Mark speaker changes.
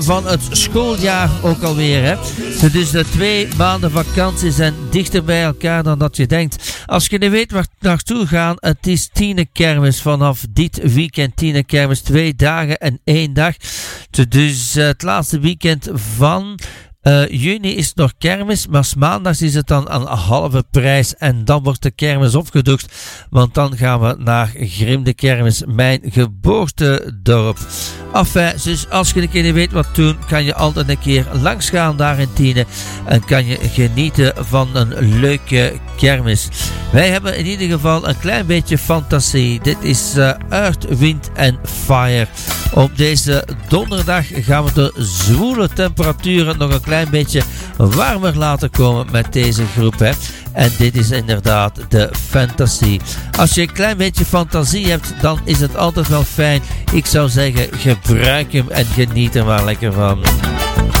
Speaker 1: van het schooljaar ook alweer. Hè. Dus de 2 maanden vakantie zijn dichter bij elkaar dan dat je denkt. Als je niet weet waar naartoe gaan, het is Tienerkermis vanaf dit weekend. Tienerkermis 2 dagen en 1 dag. Dus het laatste weekend van juni is het nog kermis, maar 's maandags is het dan aan halve prijs en dan wordt de kermis opgedoekt, want dan gaan we naar Grimde Kermis, mijn geboortedorp. Enfin, dus als je een keer niet weet wat doen, kan je altijd een keer langs gaan daar in Tiene en kan je genieten van een leuke kermis. Wij hebben in ieder geval een klein beetje fantasie. Dit is Earth, Wind and Fire. Op deze donderdag gaan we de zwoele temperaturen nog een klein beetje warmer laten komen met deze groep. Hè. En dit is inderdaad de fantasie. Als je een klein beetje fantasie hebt, dan is het altijd wel fijn. Ik zou zeggen, gebruik hem en geniet er maar lekker van.